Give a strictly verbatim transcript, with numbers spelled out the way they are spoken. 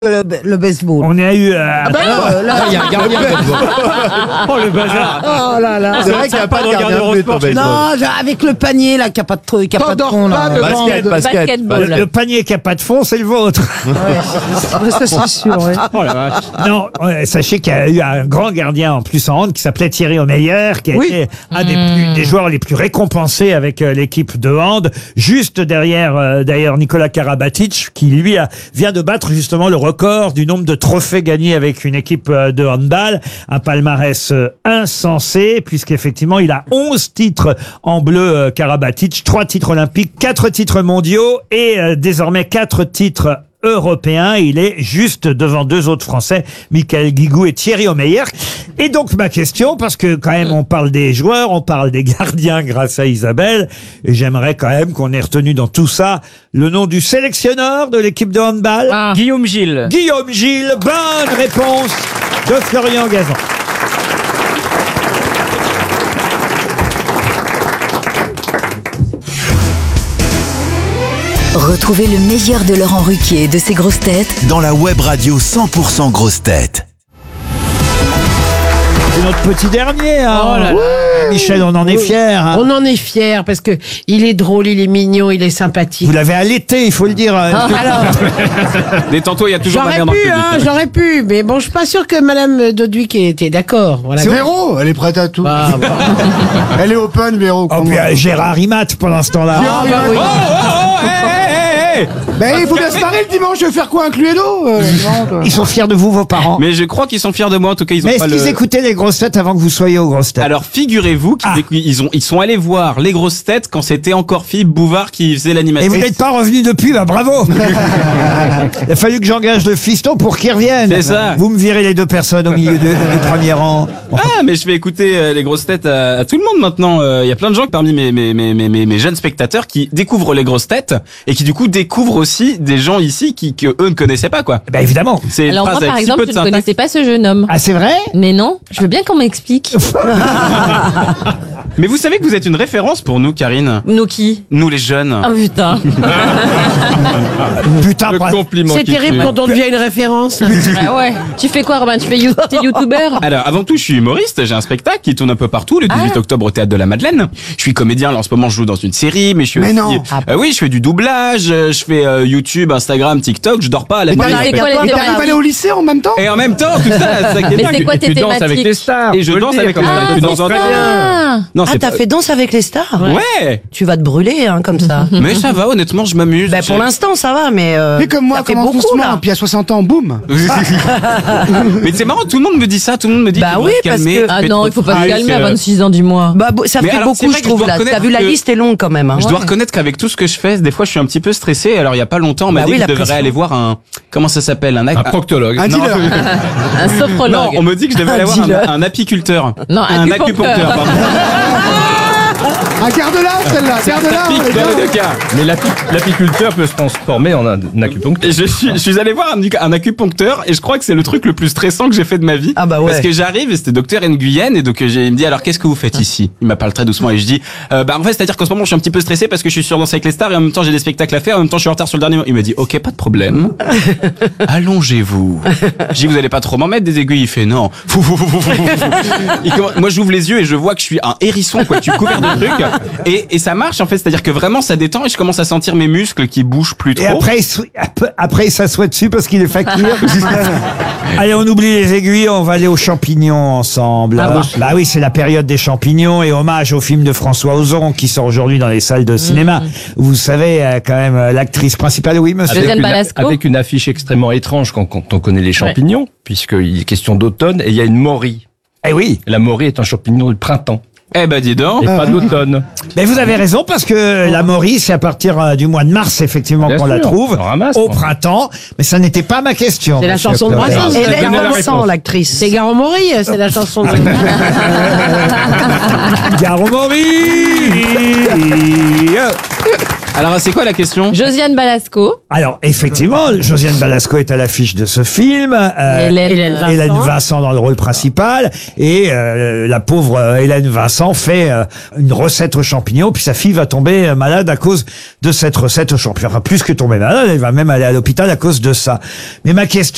Le, le baseball. On a eu... Euh... Ah ben non, là, il y a un gardien de baseball. Oh le bazar. Oh là là. C'est vrai qu'il n'y a pas de gardien de but au baseball. Non, genre, avec le panier là, qui a pas de truc, qui a pas de fond là. Basket, basket. Basketball. Le, le panier qui a pas de fond, c'est le vôtre. Ouais, ça c'est sûr. Ouais. Oh la vache. Non, ouais, sachez qu'il y a eu un grand gardien en plus en hand qui s'appelait Thierry Omeyer, qui a Oui. été un des, plus, des joueurs les plus récompensés avec euh, l'équipe de hand, juste derrière euh, d'ailleurs Nikola Karabatic, qui lui a, vient de battre justement le record du nombre de trophées gagnés avec une équipe euh, de handball, un palmarès euh, insensé, puisqu'effectivement il a onze titres en bleu euh, Karabatic, trois titres olympiques, quatre titres mondiaux et euh, désormais quatre titres européen. Il est juste devant deux autres Français, Michael Guigou et Thierry Omeyer. Et donc ma question, parce que quand même on parle des joueurs, on parle des gardiens grâce à Isabelle, et j'aimerais quand même qu'on ait retenu dans tout ça le nom du sélectionneur de l'équipe de handball. Ah. Guillaume Gilles. Guillaume Gilles, bonne réponse de Florian Gazan. Retrouvez le meilleur de Laurent Ruquier et de ses grosses têtes dans la web radio cent pour cent grosses têtes. C'est notre petit dernier, hein. Oh là là. Michel, on en est fiers. Hein. On en est fiers parce que il est drôle, il est mignon, il est sympathique. Vous l'avez allaité, il faut le dire. Alors, Détends-toi, il y a toujours j'aurais manière dans le pu, public. hein, j'aurais pu, mais bon, je suis pas sûr que Madame Doduic était d'accord. Voilà. Véro, elle est prête à tout. Bah, bah. Elle est open, Véro. Oh, puis euh, Gérard Rimat pendant ce temps-là. Gérard Ah, bah oui. Ben, il faut bien se marrer le dimanche, je vais faire quoi, un Cluedo euh, non, toi. Ils sont fiers de vous, vos parents. Mais je crois qu'ils sont fiers de moi, en tout cas, ils ont Mais pas est-ce qu'ils le... écoutaient les grosses têtes avant que vous soyez aux grosses têtes? Alors, figurez-vous qu'ils Ah. écou- ils ont, ils sont allés voir les grosses têtes quand c'était encore Philippe Bouvard qui faisait Et l'animation. vous n'êtes pas revenu depuis, bah bravo. Il a fallu que j'engage le fiston pour qu'il revienne. C'est ça. Vous me virez les deux personnes au milieu de- du premier rang. Ah, mais je vais écouter euh, les grosses têtes à, à tout le monde maintenant. Il y a plein de gens parmi mes, mes, mes, mes, mes, mes jeunes spectateurs qui découvrent les grosses têtes et qui du coup découvrent aussi des gens ici qui que eux ne connaissaient pas, quoi. Bah évidemment. C'est une Alors moi, phrase par avec si exemple, peu je de ne syntaxe. connaissais pas ce jeune homme. Ah c'est vrai? Mais non, je veux bien qu'on m'explique. Mais vous savez que vous êtes une référence pour nous, Karine. Nous qui? Nous les jeunes. Ah putain. Putain, pas- compliment C'est qui terrible tue. quand on devient une référence. Ah ouais. Tu fais quoi, Robin? Tu fais you- t'es youtubeur? Alors, avant tout, je suis humoriste, j'ai un spectacle qui tourne un peu partout, le dix-huit octobre au Théâtre de la Madeleine. Je suis comédien, là, en ce moment, je joue dans une série, mais je suis Mais aussi... non. Euh, oui, je fais du doublage, euh, je fais euh, YouTube, Instagram, TikTok, je dors pas à la Mais nuit. t'arrives c'est quoi les mais thématiques t'arrives à aller au lycée en même temps Et en même temps, tout ça, c'est ça qui est Mais dingue. c'est quoi tes Tu danses avec les thématiques? stars. Et je faut le danse dire, avec quand les même. stars. Tu Tu danses danses très pas bien. Non, Ah, c'est t'as pas- fait Danse avec les stars? Ouais. Tu vas te brûler, hein, comme ça. Mais ça va, honnêtement, je m'amuse. Bah, pour J'ai- l'instant, ça va, mais. Euh, Fais comme moi, ça fait commence beaucoup, doucement, là. puis à soixante ans, boum. Mais c'est marrant, tout le monde me dit ça, tout le monde me dit Bah qu'il faut oui, se parce calmer, que- tu Ah fais non, trop il faut de pas se trucs, calmer à euh, vingt-six ans, dis-moi. Bah, bo- ça Mais fait alors, c'est beaucoup, vrai je que je trouve, dois là. T'as reconnaître vu, la que- liste est longue quand même. Hein. Je dois reconnaître qu'avec tout ce que je fais, des fois, je suis un petit peu stressé. Alors, il y a pas longtemps, on m'a Bah dit oui, que la je devrais pression. aller voir un, comment ça s'appelle, un, Un proctologue. Un Non. dealer. Un Non, sophrologue. on me dit que je devrais aller voir Dis-le. un, un apiculteur. Non, un un acupuncteur. acupuncteur, pardon. Ah, garde-la, celle-là, garde-la. Pique elle est dans bien. les deux cas. Mais l'api- l'apiculteur peut se transformer en un un acupuncteur. Et je suis, je suis allé voir un, un acupuncteur et je crois que c'est le truc le plus stressant que j'ai fait de ma vie. Ah bah ouais. Parce que j'arrive et c'était docteur Nguyen et donc euh, j'ai- il me dit alors qu'est-ce que vous faites ici? Il m'appelle très doucement et je dis euh, bah en fait c'est-à-dire qu'en ce moment je suis un petit peu stressé parce que je suis sur Danse avec les stars et en même temps j'ai des spectacles à faire et en même temps je suis en retard sur le dernier. Il me dit ok pas de problème. Allongez-vous. Je dis vous allez pas trop m'en mettre des aiguilles? Il fait non. Fou, fou, fou, fou, fou, fou. Il commence- Moi j'ouvre les yeux et je vois que je suis un hérisson quoi, tu couvert de trucs et, et ça marche en fait, c'est-à-dire que vraiment ça détend et je commence à sentir mes muscles qui bougent plus trop. Et après, il sou- ap- après, il s'assoit dessus parce qu'il est facture. Allez, on oublie les aiguilles, on va aller aux champignons ensemble. Ah bon? Bah oui, c'est la période des champignons et hommage au film de François Ozon qui sort aujourd'hui dans les salles de cinéma. Vous savez, euh, quand même, euh, l'actrice principale, oui, monsieur. Josiane une, Balasco. avec une affiche extrêmement étrange quand, quand on connaît les champignons, puisqu'il est question d'automne et il y a une morie. Eh oui. La morie est un champignon du printemps Eh ben dis donc. et pas d'automne. Mais vous avez raison parce que la morie, c'est à partir euh, du mois de mars, effectivement, Bien qu'on la sûr, trouve. on ramasse, au quoi. printemps. Mais ça n'était pas ma question. C'est la monsieur chanson de Claudel. Brassens. Hélène Donnez la Vincent, réponse. l'actrice. C'est Garo Mori, c'est la chanson de. Gare aux morilles. Alors c'est quoi la question? Josiane Balasco. Alors, effectivement, Josiane Balasco est à l'affiche de ce film. euh, Hélène Hélène Vincent. Hélène Vincent dans le rôle principal. Et euh, la pauvre euh, Hélène Vincent fait euh, une recette aux champignons. Puis sa fille va tomber euh, malade à cause de cette recette aux champignons. Enfin, plus que tomber malade, elle va même aller à l'hôpital à cause de ça. Mais ma question...